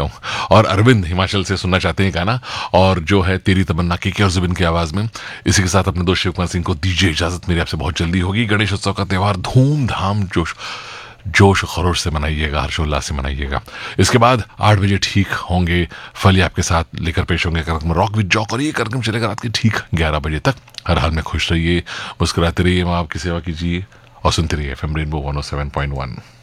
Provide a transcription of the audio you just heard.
हूँ। और अरविंद हिमाचल से सुनना चाहते हैं गाना, और जो है तेरी तमन्ना के और जुबिन की आवाज में। इसी के साथ अपने दोस्त शिव कुमार सिंह को दीजिए इजाजत, मेरी आपसे बहुत जल्दी होगी। गणेश उत्सव का त्यौहार धूमधाम जोश खरोश से मनाइएगा, हर्षोल्लास से मनाइएगा। इसके बाद 8 बजे ठीक होंगे फली आपके साथ लेकर पेश होंगे कार्यक्रम रॉक विद जॉक, और ये कार्यक्रम चलेगा रात के ठीक 11 बजे तक। हर हाल में खुश रहिए, मुस्कुराते रहिए, माँ आपकी सेवा कीजिए और सुनते रहिए FM रेनबो 107.1।